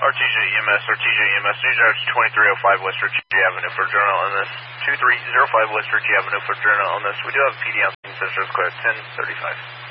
RTJ EMS, Dispatch 2305 West Virginia Avenue for journal illness. 2305 West Virginia Avenue for journal illness. We do have a PD on scene, sensors clear at 10:35.